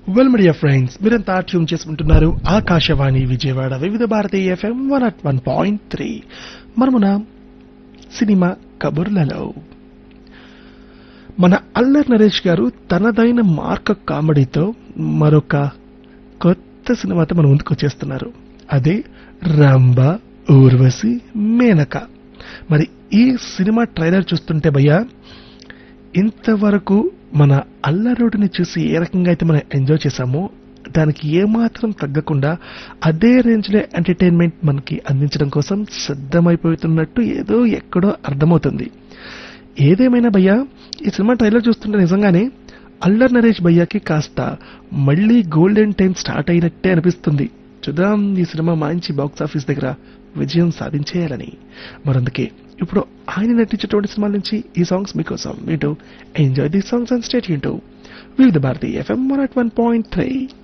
Well media friends, మీరంతా tune చేసుకుంటున్నారు ఆకాశవాణి విజయవాడ వివిధ భారతి ఎఫ్ఎం 101.3. మనమున సినిమా కబుర్లలో మన అల్లరి నరేష్ గారు తనదైన మార్క కామెడీతో మరొక కొత్త సినిమాతో మన ముందుకు వచ్చేస్తున్నారు. అదే రంభ ఊర్వశి మేనక. మరి ఈ సినిమా ట్రైలర్ చూస్తుంటే భయ్యా, ఇంతవరకు మన అల్లరోడిని చూసి ఏ రకంగా అయితే మనం ఎంజాయ్ చేశామో దానికి ఏమాత్రం తగ్గకుండా అదే రేంజ్ లో ఎంటర్టైన్మెంట్ మనకి అందించడం కోసం సిద్ధమైపోతున్నట్టు ఏదో ఎక్కడో అర్థమవుతుంది. ఏదేమైనా భయ్యా, ఈ సినిమా ట్రైలర్ చూస్తుంటే నిజంగానే అల్లరి నరేష్ భయ్యాకి కాస్త మళ్ళీ గోల్డెన్ టైం స్టార్ట్ అయినట్టే అనిపిస్తుంది. చూద్దాం ఈ సినిమా మంచి బాక్స్ ఆఫీస్ దగ్గర విజయం సాధించేయాలని. మరందుకే ఇప్పుడు ఆయన నటించేటువంటి సినిమాల నుంచి ఈ సాంగ్స్ మీకోసం. వింటూ enjoy the songs and stay tuned to వివిధ భారతి ఎఫ్ఎం 101.3.